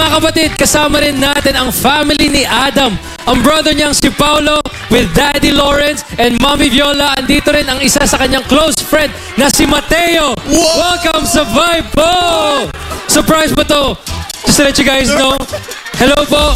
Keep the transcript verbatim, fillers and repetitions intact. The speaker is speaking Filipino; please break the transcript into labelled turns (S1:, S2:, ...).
S1: Mga kapatid, kasama rin natin ang family ni Adam. Ang brother niyang si Paulo with Daddy Lawrence and Mommy Viola. Andito rin ang isa sa kanyang close friend na si Mateo.
S2: Whoa!
S1: Welcome sa Vibe po! Surprise ba to? Just to let you guys know. Hello po.